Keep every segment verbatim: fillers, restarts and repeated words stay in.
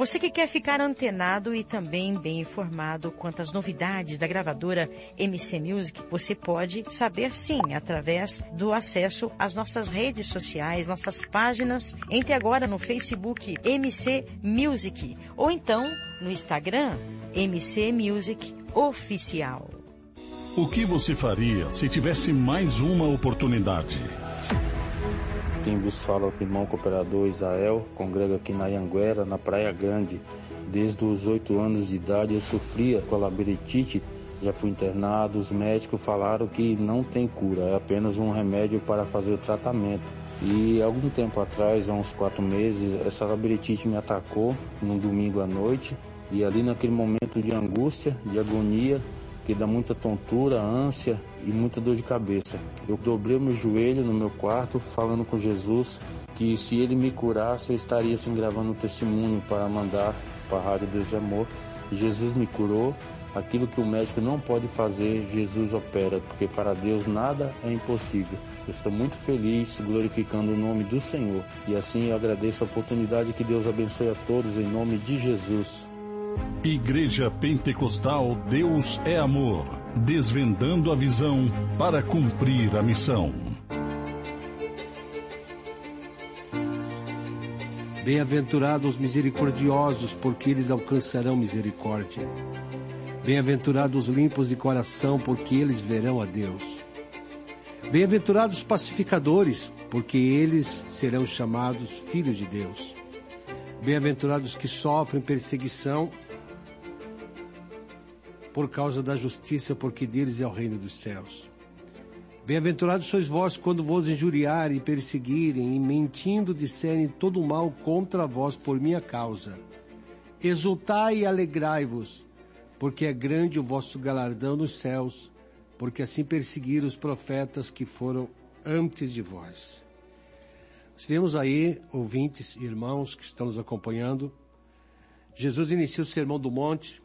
Você que quer ficar antenado e também bem informado quanto às novidades da gravadora M C Music, você pode saber sim, através do acesso às nossas redes sociais, nossas páginas. Entre agora no Facebook M C Music ou então no Instagram M C Music Oficial. O que você faria se tivesse mais uma oportunidade? Quem vos fala é o irmão cooperador Israel, congrega aqui na Anhanguera, na Praia Grande. Desde os oito anos de idade eu sofria com a labirintite, já fui internado, os médicos falaram que não tem cura, é apenas um remédio para fazer o tratamento. E algum tempo atrás, há uns quatro meses, essa labirintite me atacou num domingo à noite, e ali naquele momento de angústia, de agonia, que dá muita tontura, ânsia e muita dor de cabeça. Eu dobrei meu joelho no meu quarto, falando com Jesus que se Ele me curasse, eu estaria assim, gravando um testemunho para mandar para a Rádio Deus de Amor. E Jesus me curou. Aquilo que o médico não pode fazer, Jesus opera, porque para Deus nada é impossível. Eu estou muito feliz, glorificando o nome do Senhor. E assim eu agradeço a oportunidade, que Deus abençoe a todos, em nome de Jesus. Igreja Pentecostal Deus é Amor, desvendando a visão para cumprir a missão. Bem-aventurados os misericordiosos, porque eles alcançarão misericórdia. Bem-aventurados os limpos de coração, porque eles verão a Deus. Bem-aventurados os pacificadores, porque eles serão chamados filhos de Deus. Bem-aventurados que sofrem perseguição por causa da justiça, porque deles é o reino dos céus. Bem-aventurados sois vós quando vos injuriarem e perseguirem, e mentindo disserem todo o mal contra vós por minha causa. Exultai e alegrai-vos, porque é grande o vosso galardão nos céus, porque assim perseguiram os profetas que foram antes de vós. Nós vemos aí, ouvintes e irmãos que estão nos acompanhando, Jesus inicia o Sermão do Monte,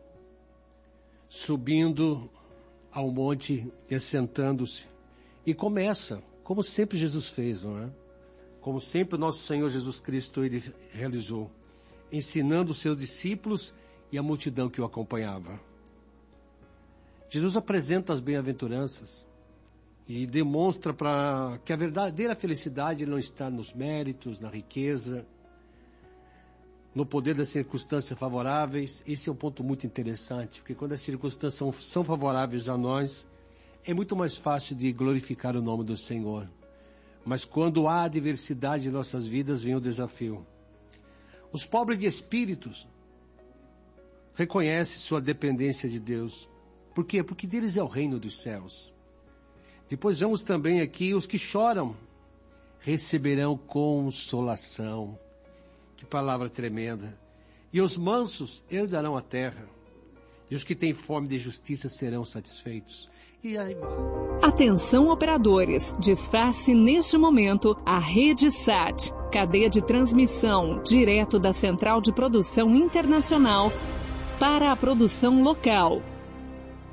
subindo ao monte e assentando-se, e começa, como sempre Jesus fez, não é? Como sempre o nosso Senhor Jesus Cristo ele realizou, ensinando os seus discípulos e a multidão que o acompanhava. Jesus apresenta as bem-aventuranças e demonstra para que a verdadeira felicidade não está nos méritos, na riqueza, no poder das circunstâncias favoráveis. Esse é um ponto muito interessante, porque quando as circunstâncias são, são favoráveis a nós, é muito mais fácil de glorificar o nome do Senhor. Mas quando há adversidade em nossas vidas, vem o desafio. Os pobres de espíritos reconhecem sua dependência de Deus. Por quê? Porque deles é o reino dos céus. Depois vemos também aqui os que choram receberão consolação. Que palavra tremenda. E os mansos herdarão a terra. E os que têm fome de justiça serão satisfeitos. E aí... Atenção operadores, desface neste momento a Rede Sat, cadeia de transmissão direto da Central de Produção Internacional para a produção local.